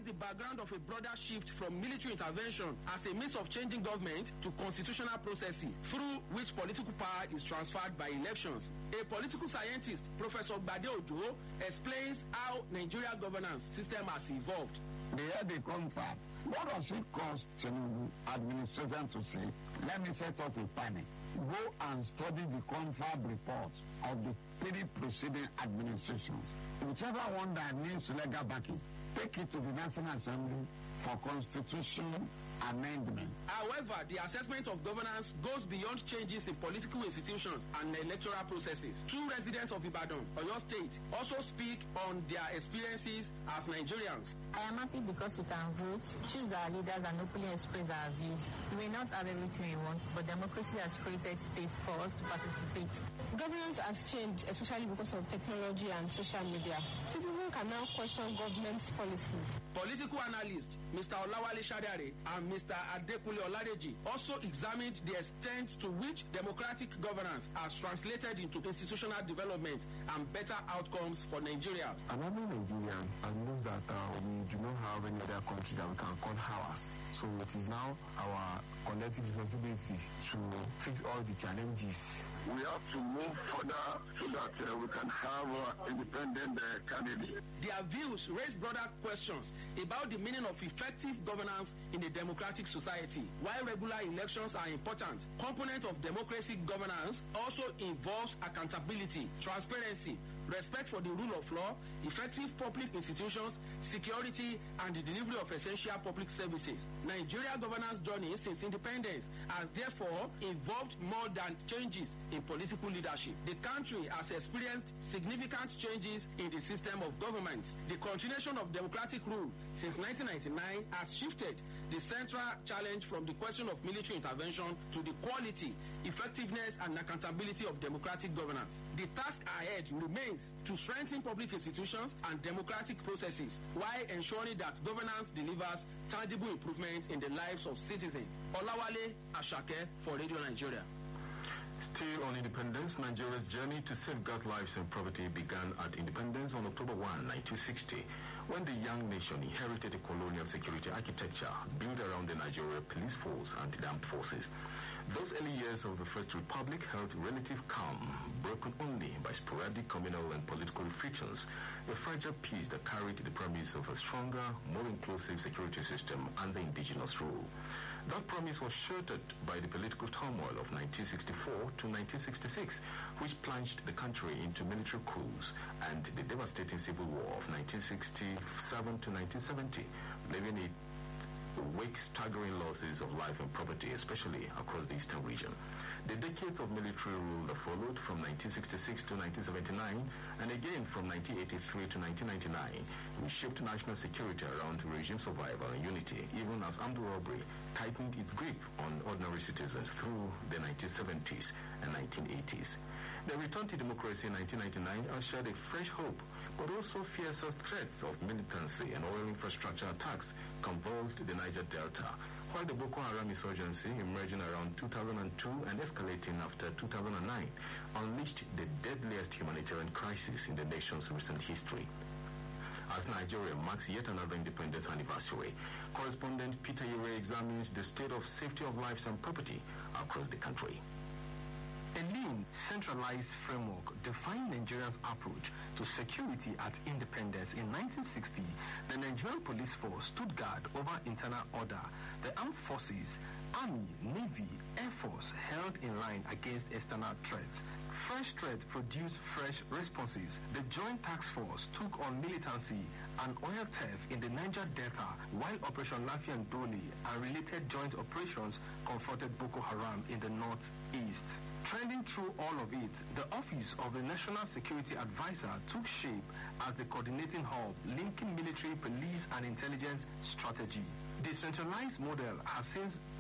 the background of a broader shift from military intervention as a means of changing government to constitutional processes through which political power is transferred by elections. A political scientist, Professor Bade Ojo, explains how Nigeria governance system has evolved. They had a confab. What does it cost Tinubu administration to say, let me set up a panel? Go and study the confab report of the 3 preceding administrations. Whichever one that needs legal backing, take it to the National Assembly for constitution amendment. However, the assessment of governance goes beyond changes in political institutions and electoral processes. 2 residents of Ibadan, Oyo State, also speak on their experiences as Nigerians. I am happy because we can vote, choose our leaders, and openly express our views. We may not have everything we want, but democracy has created space for us to participate. Governance has changed, especially because of technology and social media. Citizens can now question government's policies. Political analyst Mr. Olawale Shadare and Mr. Adekunle Oladeji also examined the extent to which democratic governance has translated into institutional development and better outcomes for Nigerians. I'm a Nigerian and knows that we do not have any other country that we can call ours. So it is now our collective responsibility to fix all the challenges. We have to move further so that we can have independent candidates. Their views raise broader questions about the meaning of effective governance in a democratic society. While regular elections are important, component of democratic governance also involves accountability, transparency, respect for the rule of law, effective public institutions, security, and the delivery of essential public services. Nigeria governance journey since independence has therefore involved more than changes in political leadership. The country has experienced significant changes in the system of government. The continuation of democratic rule since 1999 has shifted the central challenge from the question of military intervention to the quality, effectiveness, and accountability of democratic governance. The task ahead remains to strengthen public institutions and democratic processes while ensuring that governance delivers tangible improvements in the lives of citizens. Olawale Ashake for Radio Nigeria. Still on independence, Nigeria's journey to safeguard lives and property began at independence on October 1, 1960, when the young nation inherited a colonial security architecture built around the Nigeria police force and the armed forces. Those early years of the First Republic held relative calm, broken only by sporadic communal and political frictions, a fragile peace that carried the promise of a stronger, more inclusive security system under indigenous rule. That promise was shattered by the political turmoil of 1964 to 1966, which plunged the country into military coups and the devastating civil war of 1967 to 1970, leaving it wake staggering losses of life and property, especially across the eastern region. The decades of military rule that followed from 1966 to 1979 and again from 1983 to 1999 reshaped national security around regime survival and unity, even as armed robbery tightened its grip on ordinary citizens through the 1970s and 1980s. The return to democracy in 1999 ushered a fresh hope, but also fiercer threats of militancy and oil infrastructure attacks convulsed the Niger Delta, while the Boko Haram insurgency, emerging around 2002 and escalating after 2009, unleashed the deadliest humanitarian crisis in the nation's recent history. As Nigeria marks yet another independence anniversary, correspondent Peter Ure examines the state of safety of lives and property across the country. A lean, centralized framework defined Nigeria's approach to security at independence. In 1960, the Nigerian police force stood guard over internal order. The armed forces, army, navy, air force held in line against external threats. Fresh threats produced fresh responses. The Joint Task Force took on militancy and oil theft in the Niger Delta, while Operation Lafian Dole and related joint operations confronted Boko Haram in the northeast. Trending through all of it, the Office of the National Security Advisor took shape as the coordinating hub linking military, police, and intelligence strategy. The centralized model has since